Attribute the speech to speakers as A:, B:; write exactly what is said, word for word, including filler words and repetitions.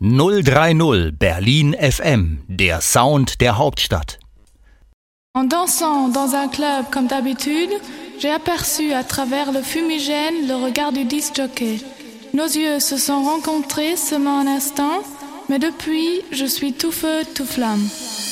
A: null drei null Berlin F M, der Sound der Hauptstadt.
B: En dansant dans un club comme d'habitude, j'ai aperçu à travers le fumigène le regard du disc-jockey. Nos yeux se sont rencontrés seulement un instant, mais depuis, je suis tout feu, tout flamme.